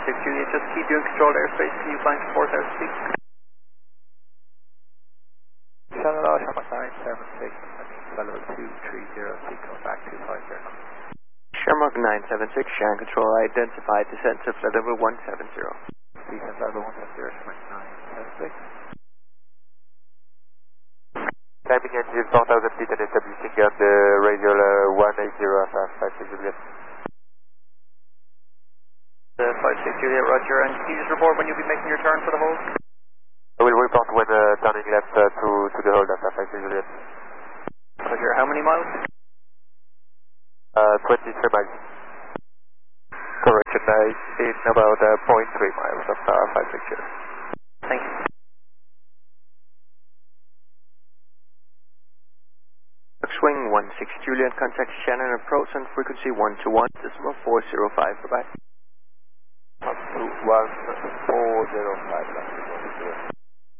Juliet, just keep you in controlled airspace. Can you climb to 4,000 feet? Shannon Lodge, Shamrock 976, level 230, coming back 250. Shamrock 976, Shannon Control identified descent to flight level 170. Descent level 170, Shamrock 976. Climbing engine 4000 feet and establishing on the radial 180 Alpha 56 Juliet. 56 Juliet, roger. And can you just report when you'll be making your turn for the hold? I will report when turning left to the hold Alpha 56 Juliet. Roger. How many miles? 23 miles. Correction, in about 0.3 miles of 56 Juliet. Thank you. Swing 16 Juliet, contact Shannon approach on frequency 121, decimal 405, bye-bye. Up to 1405, that's it.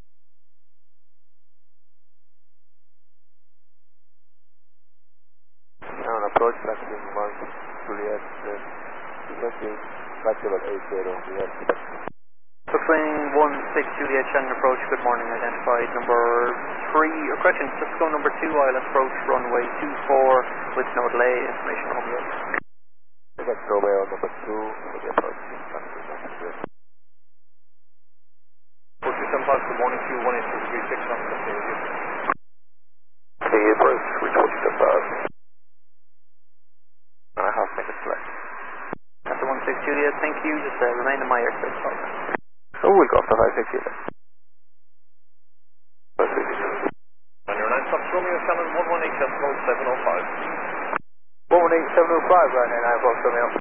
Shannon approach, taxiing 1 Juliet, descending flight level 80, we have Swing 16 Juliet, Shannon approach, good morning, identified number 3, or question, just go number 2, ILS approach, runway 24, with no delay, information on the road. That's Romeo number 2, with the approach. Approach 75, good morning to you, 18236 on the The approach, which was about 1.5 minutes left. After 16 Juliet, thank you, just remain in my airspace, folks. Oh, we'll go after 56 Juliet. On your 9 stops, Romeo, Shannon 118, 705. 118, 705, right now, 9 Fox Romeo.